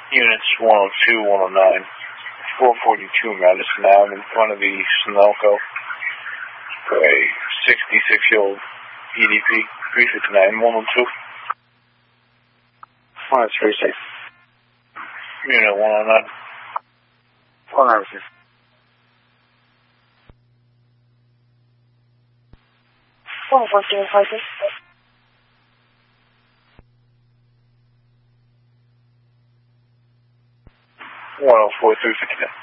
Units 102, 109, 442 Madison Ave in front of the Sunoco for a 66-year-old EDP, 359, 102. 136. Unit 109. 196. 114, 104, 359.